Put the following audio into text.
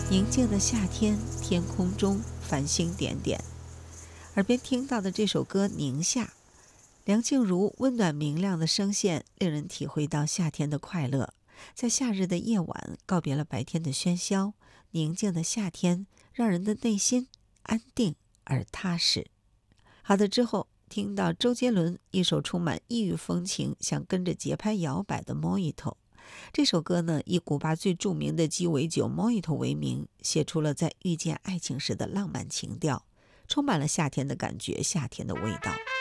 宁静的夏天，天空中繁星点点。耳边听到的这首歌《宁夏》，梁静茹温暖明亮的声线，令人体会到夏天的快乐。在夏日的夜晚，告别了白天的喧嚣，宁静的夏天让人的内心安定而踏实。好的，之后听到周杰伦一首充满异域风情，想跟着节拍摇摆的《Mojito》。这首歌呢，以古巴最著名的鸡尾酒 Mojito 为名，写出了在遇见爱情时的浪漫情调，充满了夏天的感觉，夏天的味道。